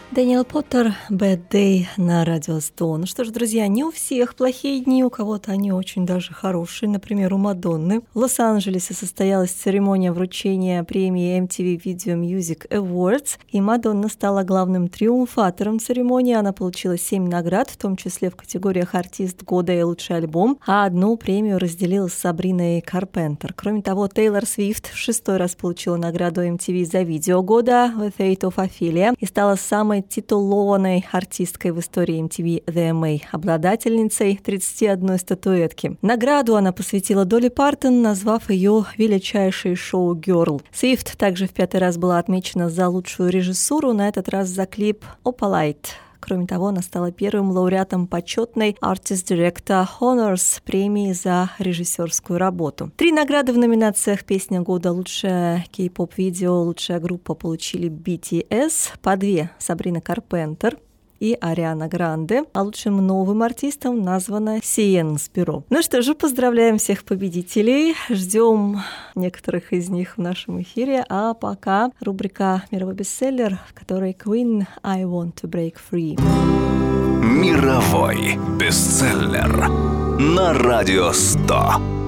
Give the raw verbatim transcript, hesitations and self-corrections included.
Дэниел Поттер, Bad Day на Радио сто. Ну что ж, друзья, не у всех плохие дни, у кого-то они очень даже хорошие. Например, у Мадонны. В Лос-Анджелесе состоялась церемония вручения премии эм ти ви Video Music Awards, и Мадонна стала главным триумфатором церемонии. Она получила семь наград, в том числе в категориях «Артист года» и «Лучший альбом», а одну премию разделила с Сабриной Карпентер. Кроме того, Тейлор Свифт в шестой раз получила награду эм ти ви за видео года «The Fate of Ophelia» и стала самой титулованной артисткой в истории эм ти ви The эм эй, обладательницей тридцати одной статуэтки. Награду она посвятила Долли Партон, назвав ее величайшей шоу-герл. Свифт также в пятый раз была отмечена за лучшую режиссуру, на этот раз за клип «Opalite». Кроме того, она стала первым лауреатом почетной Artist Director Honors премии за режиссерскую работу. Три награды в номинациях «Песня года», «Лучшее кей-поп-видео», «Лучшая группа» получили би ти эс, по две Сабрина Карпентер и Ариана Гранде, а лучшим новым артистом названа Сиен Спиро. Ну что же, поздравляем всех победителей, ждем некоторых из них в нашем эфире, а пока рубрика «Мировой бестселлер», в которой Queen «I Want to Break Free». Мировой бестселлер на Радио сто.